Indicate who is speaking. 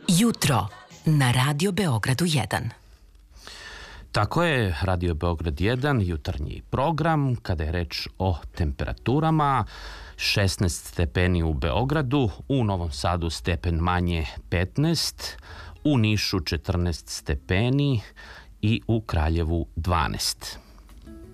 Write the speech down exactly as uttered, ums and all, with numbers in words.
Speaker 1: Jutro na Radio Beogradu jedan.
Speaker 2: Tako je, Radio Beograd jedan, jutarnji program. Kada je reč o temperaturama, šesnaest stepeni u Beogradu, u Novom Sadu stepen manje petnaest, u Nišu četrnaest stepeni i u Kraljevu dvanaest.